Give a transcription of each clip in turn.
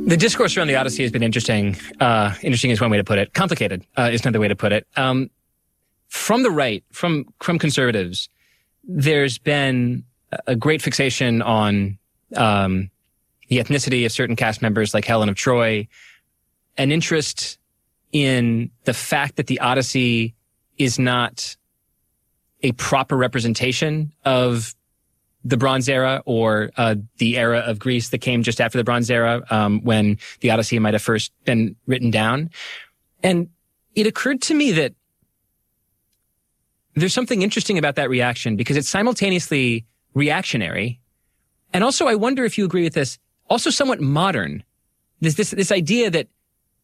The discourse around the Odyssey has been interesting. Interesting is one way to put it. Complicated is another way to put it. From the right, from conservatives, there's been a great fixation on the ethnicity of certain cast members like Helen of Troy, an interest in the fact that the Odyssey is not a proper representation of the Bronze Era or the era of Greece that came just after the Bronze Era, when the Odyssey might have first been written down. And it occurred to me that there's something interesting about that reaction because it's simultaneously reactionary. And also, I wonder if you agree with this, also somewhat modern. This idea that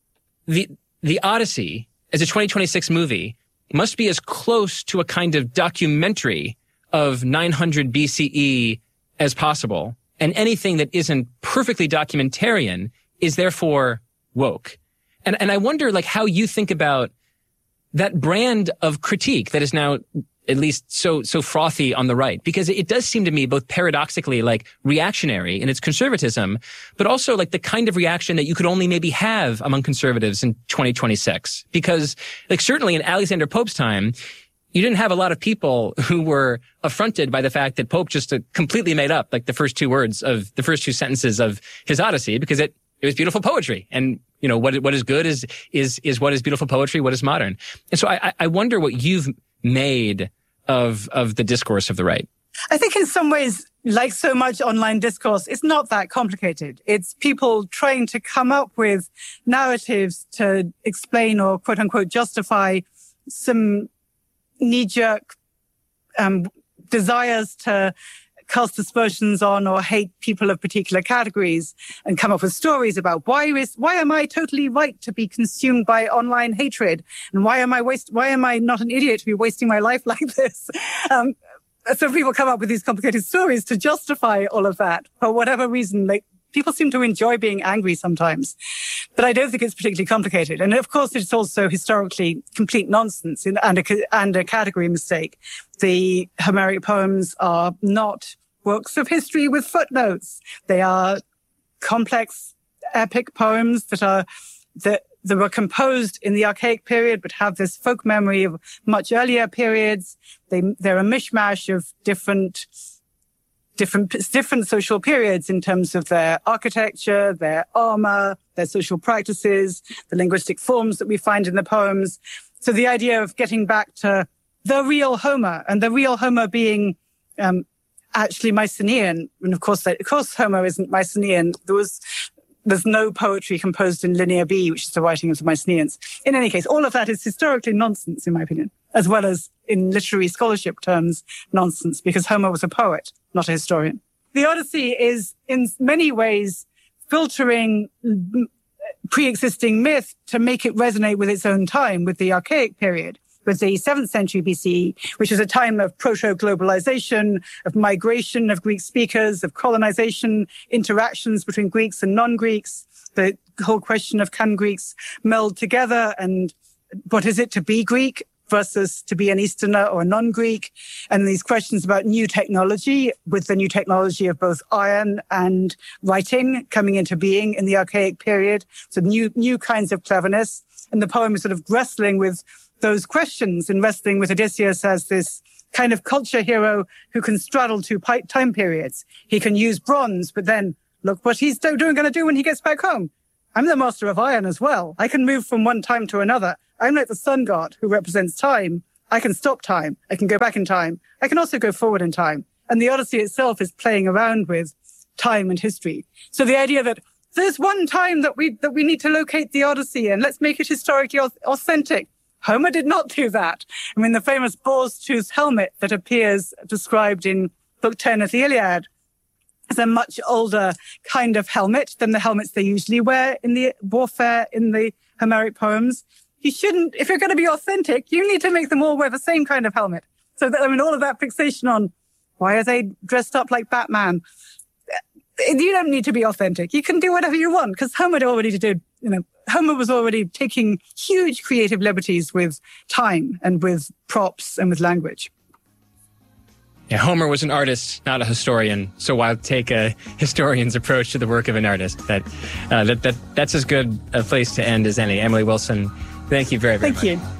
the Odyssey as a 2026 movie must be as close to a kind of documentary of 900 BCE as possible. And anything that isn't perfectly documentarian is therefore woke. And I wonder like how you think about that brand of critique that is now at least so frothy on the right, because it does seem to me both paradoxically like reactionary in its conservatism, but also like the kind of reaction that you could only maybe have among conservatives in 2026. Because like certainly in Alexander Pope's time, you didn't have a lot of people who were affronted by the fact that Pope just completely made up like the first two sentences of his Odyssey, because it was beautiful poetry. And, you know, what is good is what is beautiful poetry, what is modern. And so I wonder what you've made of the discourse of the right. I think in some ways, like so much online discourse, it's not that complicated. It's people trying to come up with narratives to explain or quote unquote justify some knee-jerk desires to cast aspersions on or hate people of particular categories and come up with stories about why am I totally right to be consumed by online hatred? And why am I not an idiot to be wasting my life like this? So people come up with these complicated stories to justify all of that for whatever reason. Like, people seem to enjoy being angry sometimes, but I don't think it's particularly complicated. And of course, it's also historically complete nonsense and a category mistake. The Homeric poems are not works of history with footnotes. They are complex, epic poems that were composed in the archaic period, but have this folk memory of much earlier periods. They're a mishmash of different social periods in terms of their architecture, their armor, their social practices, the linguistic forms that we find in the poems. So the idea of getting back to the real Homer, and the real Homer being actually Mycenaean, and of course Homer isn't Mycenaean. There's no poetry composed in Linear B, which is the writing of the Mycenaeans. In any case, all of that is historically nonsense, in my opinion, as well as in literary scholarship terms, nonsense, because Homer was a poet, not a historian. The Odyssey is in many ways filtering pre-existing myth to make it resonate with its own time, with the archaic period, with the 7th century BCE, which is a time of proto-globalization, of migration of Greek speakers, of colonization, interactions between Greeks and non-Greeks, the whole question of can Greeks meld together, and what is it to be Greek versus to be an Easterner or a non-Greek, and these questions about new technology, with the new technology of both iron and writing coming into being in the archaic period, so new kinds of cleverness. And the poem is sort of wrestling with those questions and wrestling with Odysseus as this kind of culture hero who can straddle two time periods. He can use bronze, but then look what he's going to do when he gets back home. I'm the master of iron as well. I can move from one time to another. I'm like the sun god who represents time. I can stop time. I can go back in time. I can also go forward in time. And the Odyssey itself is playing around with time and history. So the idea that there's one time that we need to locate the Odyssey and let's make it historically authentic. Homer did not do that. I mean, the famous boar's tooth helmet that appears described in Book 10 of the Iliad is a much older kind of helmet than the helmets they usually wear in the warfare in the Homeric poems. You shouldn't, if you're going to be authentic, you need to make them all wear the same kind of helmet. So that, I mean, all of that fixation on why are they dressed up like Batman? You don't need to be authentic. You can do whatever you want, because Homer was already taking huge creative liberties with time and with props and with language. Yeah, Homer was an artist, not a historian. So I'll take a historian's approach to the work of an artist. That's as good a place to end as any. Emily Wilson, thank you very, very much. Thank you.